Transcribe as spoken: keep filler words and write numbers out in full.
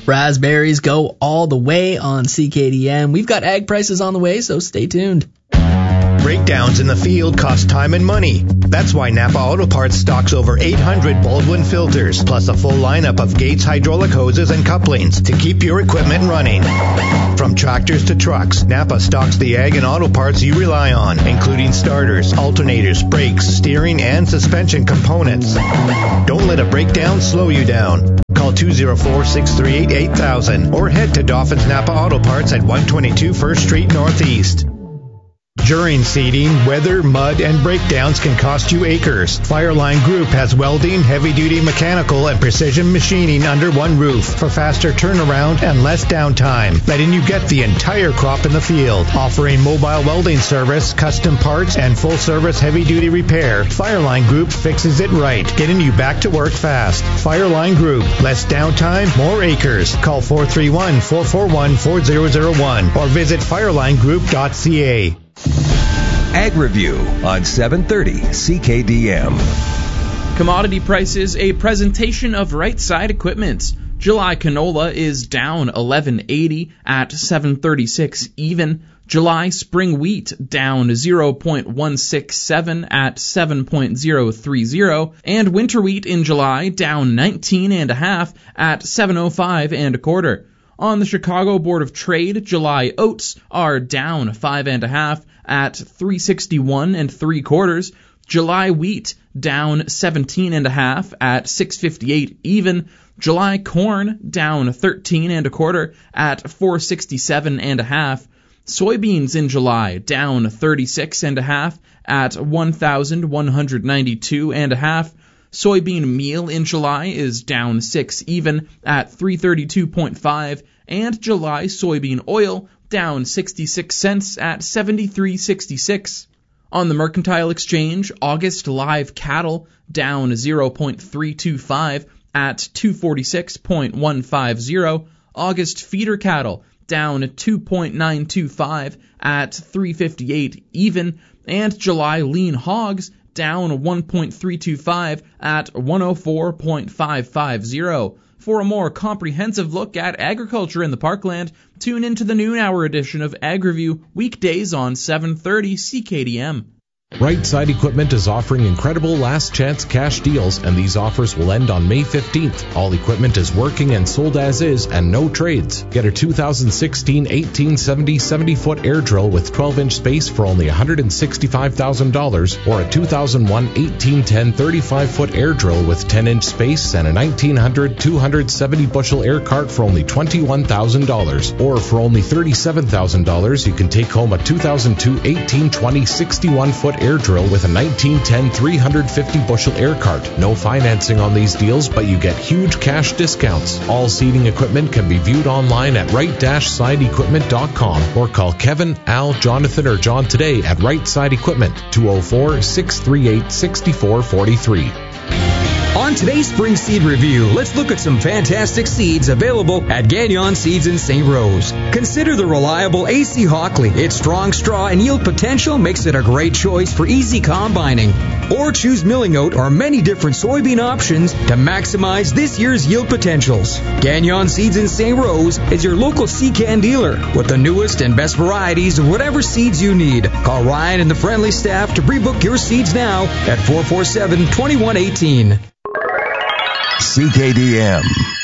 Raspberries go all the way on C K D M. We've got ag prices on the way, so stay tuned. Breakdowns in the field cost time and money. That's why Napa Auto Parts stocks over eight hundred Baldwin filters, plus a full lineup of Gates hydraulic hoses and couplings to keep your equipment running. From tractors to trucks, Napa stocks the ag and auto parts you rely on, including starters, alternators, brakes, steering, and suspension components. Don't let a breakdown slow you down. Call two oh four, six three eight, eight thousand or head to Dolphins Napa Auto Parts at one twenty-two First Street Northeast. During seeding, weather, mud, and breakdowns can cost you acres. Fireline Group has welding, heavy-duty mechanical, and precision machining under one roof for faster turnaround and less downtime, letting you get the entire crop in the field. Offering mobile welding service, custom parts, and full-service heavy-duty repair, Fireline Group fixes it right, getting you back to work fast. Fireline Group. Less downtime, more acres. Call four three one, four four one, four zero zero one or visit fireline group dot c a. Ag Review on seven thirty C K D M. Commodity prices, a presentation of Right Side Equipment. July canola is down eleven eighty at seven thirty-six even. July spring wheat down zero point one six seven at seven point zero three zero, and winter wheat in July down nineteen and a half at seven oh five and a quarter. On the Chicago Board of Trade, July oats are down five and a half at three sixty-one and three quarters. July wheat down seventeen and a half at six fifty-eight even. July corn down thirteen and a quarter at four sixty-seven and a half. Soybeans in July down thirty-six and a half at one thousand one hundred ninety-two and a half. Soybean meal in July is down six even at three thirty-two point five, and July soybean oil down sixty-six cents at seventy-three sixty-six. On the Mercantile Exchange, August live cattle down zero point three two five at two forty-six point one five zero. August feeder cattle down two point nine two five at three fifty-eight even, and July lean hogs down one point three two five at one oh four point five five zero. For a more comprehensive look at agriculture in the Parkland, tune into the noon hour edition of Ag Review weekdays on seven thirty C K D M. Right Side Equipment is offering incredible last chance cash deals, and these offers will end on May fifteenth. All equipment is working and sold as is, and no trades. Get a two thousand sixteen eighteen seventy seventy foot air drill with twelve inch space for only one hundred sixty-five thousand dollars, or a two thousand one eighteen ten thirty-five foot air drill with ten inch space and a nineteen hundred two hundred seventy bushel air cart for only twenty-one thousand dollars. Or for only thirty-seven thousand dollars, you can take home a two thousand two eighteen twenty sixty-one foot air drill with a nineteen ten three hundred fifty bushel air cart. No financing on these deals, but you get huge cash discounts. All seeding equipment can be viewed online at right side equipment dot com or call Kevin, Al, Jonathan, or John today at Right Side Equipment, two oh four, six three eight, six four four three. On today's Spring Seed Review, let's look at some fantastic seeds available at Gagnon Seeds in Saint Rose. Consider the reliable A C Hockley. Its strong straw and yield potential makes it a great choice for easy combining. Or choose milling oat or many different soybean options to maximize this year's yield potentials. Gagnon Seeds in Saint Rose is your local C-Can dealer with the newest and best varieties of whatever seeds you need. Call Ryan and the friendly staff to pre-book your seeds now at four four seven, two one one eight. C K D M.